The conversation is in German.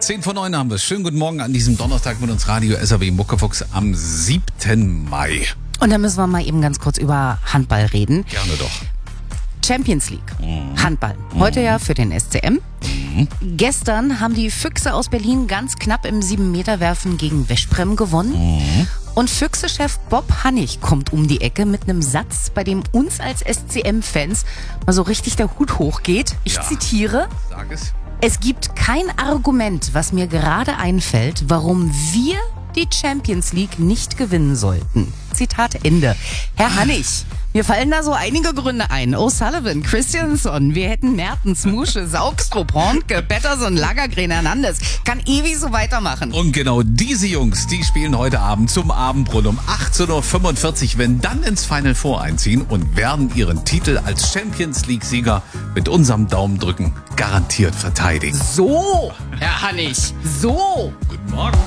10:09 haben wir es. Schönen guten Morgen an diesem Donnerstag mit uns Radio SAW Muckefuchs am 7. Mai. Und da müssen wir mal eben ganz kurz über Handball reden. Gerne doch. Champions League, Handball. Heute ja für den SCM. Gestern haben die Füchse aus Berlin ganz knapp im 7-Meter-Werfen gegen Veszprem gewonnen. Und Füchse-Chef Bob Hannig kommt um die Ecke mit einem Satz, bei dem uns als SCM-Fans mal so richtig der Hut hochgeht. Ich zitiere: Sag es. Es gibt kein Argument, was mir gerade einfällt, warum wir die Champions League nicht gewinnen sollten. Zitat Ende. Herr Hannig, mir fallen da so einige Gründe ein. O'Sullivan, Christiansson, wir hätten Mertens, Musche, Saugstrup, Hornke, Pettersson, Lagergren, Hernandez. Kann ewig so weitermachen. Und genau diese Jungs, die spielen heute Abend zum Abendbrunn um 18:45 Uhr, wenn dann ins Final Four einziehen und werden ihren Titel als Champions League-Sieger mit unserem Daumendrücken garantiert verteidigen. So, Herr Hannig, so. Guten Morgen.